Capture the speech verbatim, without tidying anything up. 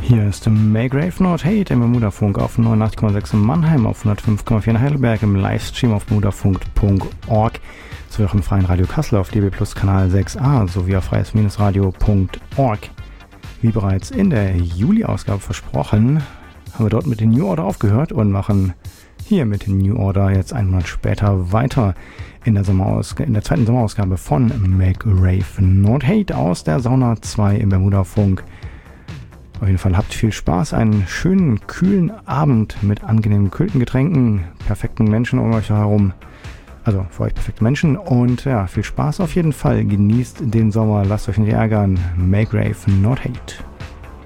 Hier ist Maygrave Not Hate im Bermudafunk auf neunundachtzig Komma sechs in Mannheim, auf hundertfünf Komma vier in Heidelberg, im Livestream auf bermudafunk punkt org, sowie auch im Freien Radio Kassel auf D B Plus Kanal sechs a sowie auf freies radio punkt org. Wie bereits in der Juli-Ausgabe versprochen, haben wir dort mit den New Order aufgehört und machen hier mit den New Order jetzt einen Monat später weiter in der, Sommerausg- in der zweiten Sommerausgabe von Maygrave Not Hate aus der Sauna zwei im Bermudafunk. Auf jeden Fall habt viel Spaß, einen schönen, kühlen Abend mit angenehmen, kühlten Getränken, perfekten Menschen um euch herum. Also für euch perfekte Menschen und ja, viel Spaß auf jeden Fall. Genießt den Sommer, lasst euch nicht ärgern. Maygrave Not Hate.